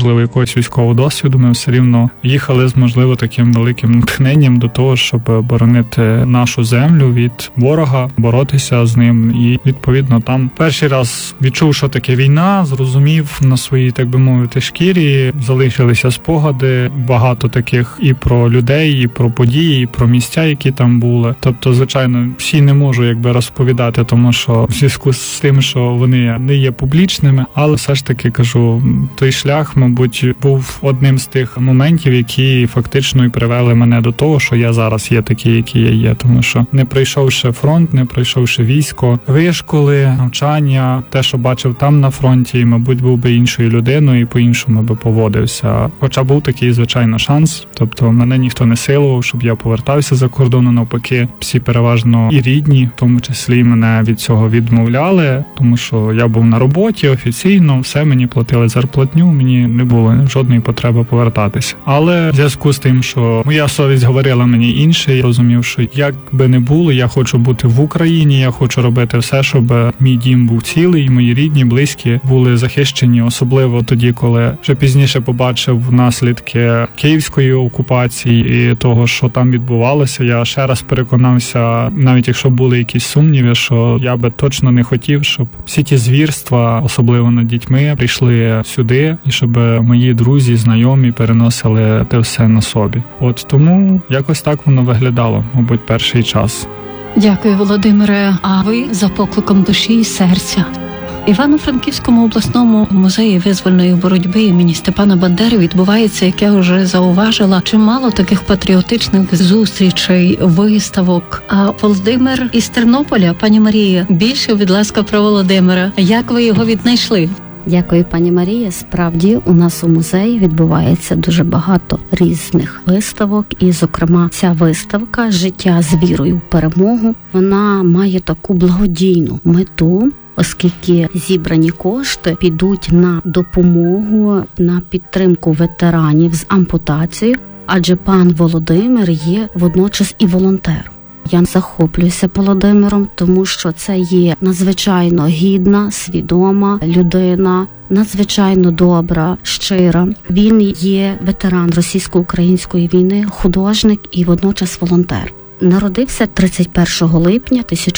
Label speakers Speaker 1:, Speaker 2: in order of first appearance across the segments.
Speaker 1: можливо, якогось військового досвіду. Ми все рівно їхали з, можливо, таким великим натхненням до того, щоб боронити нашу землю від ворога, боротися з ним. І, відповідно, там перший раз відчув, що таке війна, зрозумів на своїй, так би мовити, шкірі, залишилися спогади, багато таких і про людей, і про події, і про місця, які там були. Тобто, звичайно, всі не можу розповідати, тому що в зв'язку з тим, що вони не є публічними, але все ж таки кажу, той шлях, мабуть, був одним з тих моментів, які фактично і привели мене до того, що я зараз є такий, який я є, тому що не пройшовши фронт, не пройшовши військо, вишколи, навчання, те, що бачив там на фронті, мабуть, був би іншою людиною і по-іншому би поводився. Хоча був такий, звичайно, шанс, тобто мене ніхто не силував, щоб я повертався за кордону, навпаки, всі переважно і рідні, в тому числі мене від цього відмовляли, тому що я був на роботі офіційно, все, мені платили зарплатню, мені не було жодної потреби повертатися. Але в зв'язку з тим, що моя совість говорила мені інше, я розумів, що як би не було, я хочу бути в Україні, я хочу робити все, щоб мій дім був цілий, мої рідні, близькі були захищені, особливо тоді, коли вже пізніше побачив наслідки київської окупації і того, що там відбувалося. Я ще раз переконався, навіть якщо були якісь сумніви, що я би точно не хотів, щоб всі ті звірства, особливо над дітьми, прийшли сюди, і щоб мої друзі, знайомі переносили те все на собі. От тому якось так воно виглядало, мабуть, перший час.
Speaker 2: Дякую, Володимире. А ви за покликом душі і серця. В Івано-Франківському обласному музеї визвольної боротьби імені Степана Бандери відбувається, як я вже зауважила, чимало таких патріотичних зустрічей, виставок. А Володимир із Тернополя, пані Марія, більше, будь ласка, про Володимира. Як ви його віднайшли?
Speaker 3: Дякую, пані Марія. Справді, у нас у музеї відбувається дуже багато різних виставок. І, зокрема, ця виставка «Життя з вірою в перемогу», вона має таку благодійну мету, оскільки зібрані кошти підуть на допомогу, на підтримку ветеранів з ампутацією, адже пан Володимир є водночас і волонтером. Я захоплююся Володимиром, тому що це є надзвичайно гідна, свідома людина, надзвичайно добра, щира. Він є ветеран російсько-української війни, художник і водночас волонтер. Народився 31 липня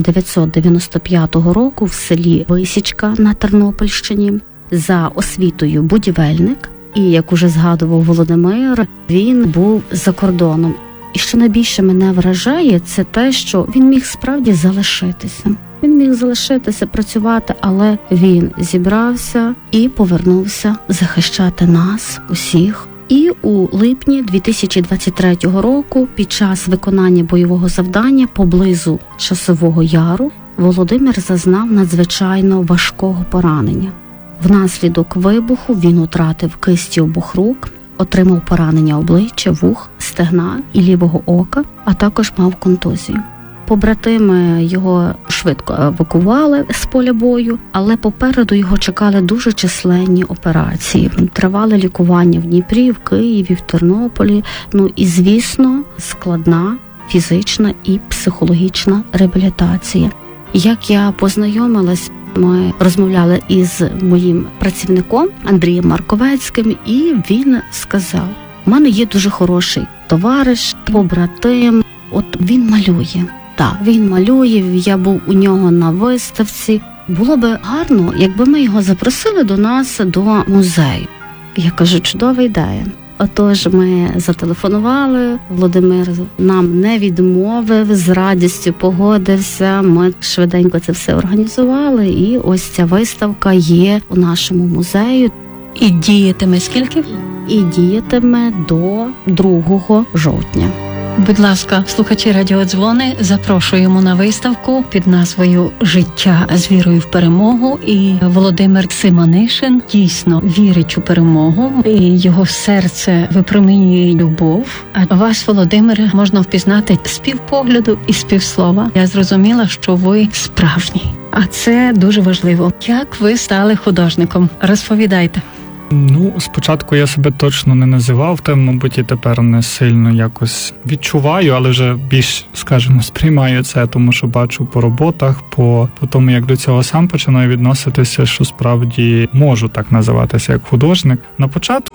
Speaker 3: 1995 року в селі Висічка на Тернопільщині. За освітою будівельник. І, як уже згадував Володимир, він був за кордоном. І що найбільше мене вражає, це те, що він міг справді залишитися. Він міг залишитися, працювати, але він зібрався і повернувся захищати нас усіх. І у липні 2023 року під час виконання бойового завдання поблизу Часового Яру Володимир зазнав надзвичайно важкого поранення. Внаслідок вибуху він втратив кисті обох рук, отримав поранення обличчя, вух, стегна і лівого ока, а також мав контузію. Побратими його швидко евакували з поля бою, але попереду його чекали дуже численні операції. Тривале лікування в Дніпрі, в Києві, в Тернополі, і, звісно, складна фізична і психологічна реабілітація. Як я познайомилась, ми розмовляли із моїм працівником Андрієм Марковецьким, і він сказав: у мене є дуже хороший товариш, побратим, от він малює. Так, він малює, я був у нього на виставці. Було би гарно, якби ми його запросили до нас, до музею. Я кажу, чудова ідея. Отож, ми зателефонували, Володимир нам не відмовив, з радістю погодився, ми швиденько це все організували, і ось ця виставка є у нашому музеї.
Speaker 2: І діятиме скільки?
Speaker 3: І діятиме до 2 жовтня.
Speaker 2: Будь ласка, слухачі радіодзвони, запрошуємо на виставку під назвою «Життя з вірою в перемогу». І Володимир Симонишин дійсно вірить у перемогу, і його серце випромінює любов. А вас, Володимире, можна впізнати з півпогляду і з півслова. Я зрозуміла, що ви справжній. А це дуже важливо. Як ви стали художником? Розповідайте.
Speaker 1: Спочатку я себе точно не називав, та, мабуть, і тепер не сильно якось відчуваю, але вже більш, скажімо, сприймаю це, тому що бачу по роботах, по тому, як до цього сам починаю відноситися, що справді можу так називатися як художник. На початку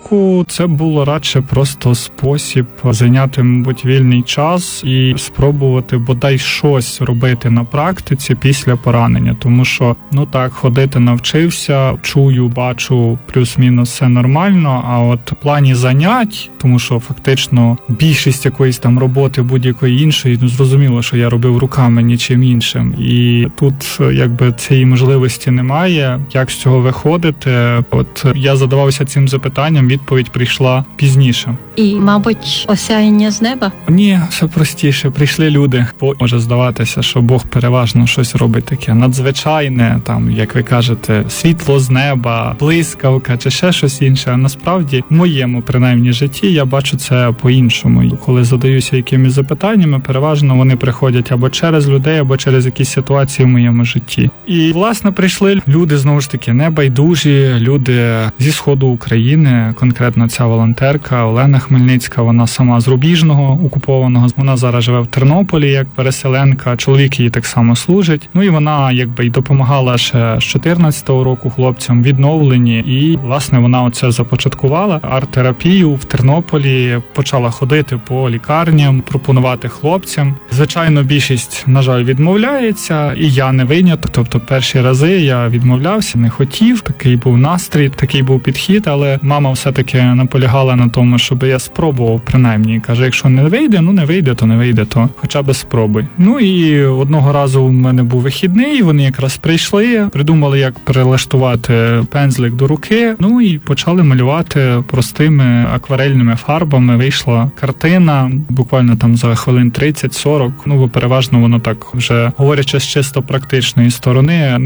Speaker 1: спочатку це було радше просто спосіб зайняти, мабуть, вільний час і спробувати бодай щось робити на практиці після поранення. Тому що, ходити навчився, чую, бачу, плюс-мінус все нормально, а от в плані занять, тому що фактично більшість якоїсь там роботи будь-якої іншої, зрозуміло, що я робив руками, нічим іншим. І тут цієї можливості немає. Як з цього виходити? От я задавався цим запитанням, відповідь прийшла пізніше.
Speaker 2: І, мабуть, осяяння з неба?
Speaker 1: Ні, все простіше. Прийшли люди. Може здаватися, що Бог переважно щось робить таке надзвичайне, там, як ви кажете, світло з неба, блискавка чи ще щось інше. А насправді, в моєму, принаймні, житті я бачу це по-іншому. І коли задаюся якимись запитаннями, переважно вони приходять або через людей, або через якісь ситуації в моєму житті. І, власне, прийшли люди, знову ж таки, небайдужі, люди зі Сходу України, конкретно ця волонтерка Олена Хмельницька, вона сама з Рубіжного окупованого, вона зараз живе в Тернополі як переселенка, чоловік її так само служить. І вона й допомагала ще з 14-го року хлопцям в відновленні, і, власне, вона оце започаткувала арт-терапію в Тернополі, почала ходити по лікарням, пропонувати хлопцям. Звичайно, більшість, на жаль, відмовляється, і я не виняток. Тобто перші рази я відмовлявся, не хотів, такий був настрій, такий був підхід, але мама все-таки наполягала на тому, щоб я спробував, принаймні. Каже, якщо не вийде, не вийде, то хоча б спробуй. І одного разу в мене був вихідний, вони якраз прийшли, придумали, як перелаштувати пензлик до руки, і почали малювати простими акварельними фарбами. Вийшла картина, буквально там за хвилин 30-40, бо переважно воно так вже, говорячи з чисто практичної сторони,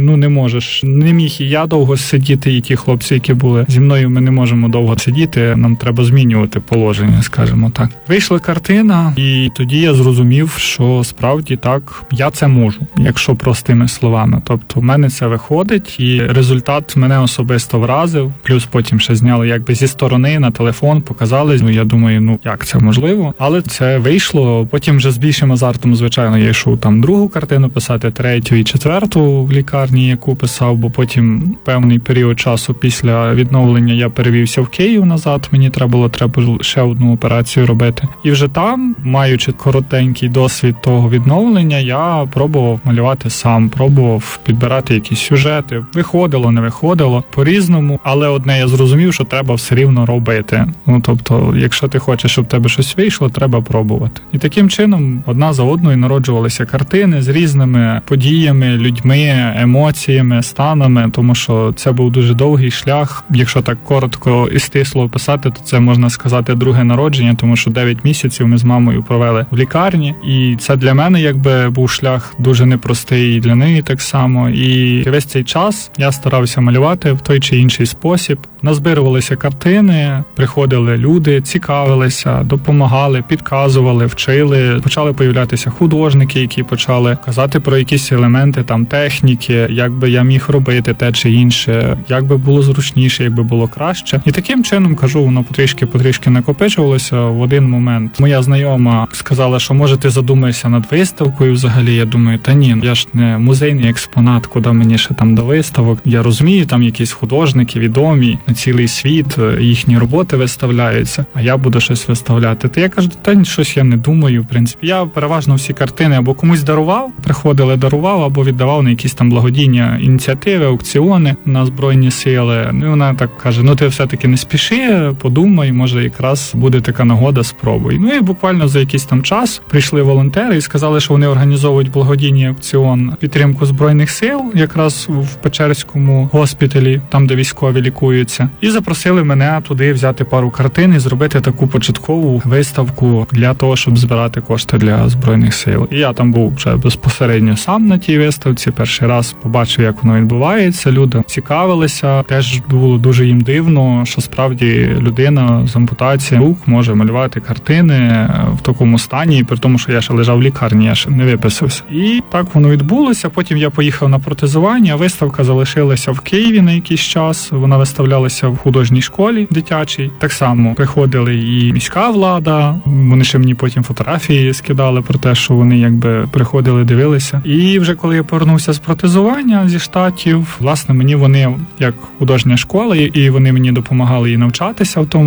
Speaker 1: не міг і я довго сидіти, і ті хлопці, які були зі мною, ми не можемо довго сидіти, нам треба змінювати положення, скажімо так. Вийшла картина, і тоді я зрозумів, що справді так, я це можу, якщо простими словами. Тобто в мене це виходить, і результат мене особисто вразив, плюс потім ще зняли зі сторони на телефон, показали, я думаю, як це можливо, але це вийшло. Потім вже з більшим азартом, звичайно, я йшов там другу картину писати, третю і четверту в лікарні, яку писав, бо потім певний період часу після відновлення я перевівся в Київ назад, мені треба було ще одну операцію робити. І вже там, маючи коротенький досвід того відновлення, я пробував малювати сам, пробував підбирати якісь сюжети. Виходило, не виходило, по-різному, але одне я зрозумів, що треба все рівно робити. Тобто, якщо ти хочеш, щоб в тебе щось вийшло, треба пробувати. І таким чином, одна за одною народжувалися картини з різними подіями, людьми, емоціями, станами, тому що це був дуже довгий шлях. Якщо так коротко і стисло описати, то це, можна сказати, друге народження, тому що 9 місяців ми з мамою провели в лікарні, і це для мене був шлях дуже непростий, і для неї так само. І весь цей час я старався малювати в той чи інший спосіб. Назбирувалися картини, приходили люди, цікавилися, допомагали, підказували, вчили. Почали появлятися художники, які почали казати про якісь елементи техніки, як би я міг робити те чи інше, як би було зручніше, як би було краще. І таким чином, кажу, воно потрішки накопичувалося. В один момент моя знайома сказала, що може ти задумаєшся над виставкою взагалі. Я думаю, та ні, я ж не музейний експонат, куди мені ще там до виставок. Я розумію, там якісь художники відомі, на цілий світ, їхні роботи виставляються, а я буду щось виставляти. Та я кажу, та щось я не думаю, в принципі. Я переважно всі картини або комусь дарував, дарував, або віддавав на якісь там благодійні ініціативи, аукціони на Збройні Сили. І вона так каже, ти все-таки не спіши, подумай, може якраз буде така нагода, спробуй. І буквально за якийсь там час прийшли волонтери і сказали, що вони організовують благодійний аукціон підтримку Збройних Сил, якраз в Печерському госпіталі, там, де військові лікуються. І запросили мене туди взяти пару картин і зробити таку початкову виставку для того, щоб збирати кошти для Збройних Сил. І я там був вже безпосередньо сам на тій виставці. Перший раз побачив, як воно відбувається. Люди цікавилися. Теж було дуже їм дивно, що справді людина з ампутацією рук може малювати картини в такому стані, при тому, що я ще лежав в лікарні, я ще не виписався. І так воно відбулося. Потім я поїхав на протезування. Виставка залишилася в Києві на якийсь час. Вона виставлялася в художній школі дитячій. Так само приходили і міська влада. Вони ще мені потім фотографії скидали про те, що вони приходили, дивилися. І вже коли я повернувся з протезування зі Штатів, власне, мені вони як художня школа, і вони мені допомагали і навчатися в тому